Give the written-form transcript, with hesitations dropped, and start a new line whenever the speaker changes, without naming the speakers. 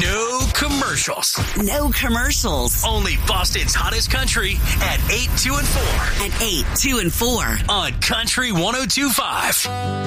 No commercials.
No commercials.
Only Boston's hottest country at 8, 2, and 4.
At 8, 2, and 4.
On Country 102.5.